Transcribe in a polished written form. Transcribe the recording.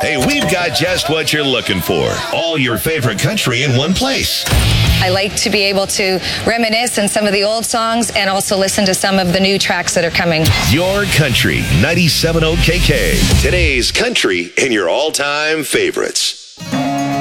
Hey, we've got just what you're looking for. All your favorite country in one place. I like to be able to reminisce on some of the old songs and also listen to some of the new tracks that are coming. Your Country, 97.0 KK. Today's country and your all-time favorites.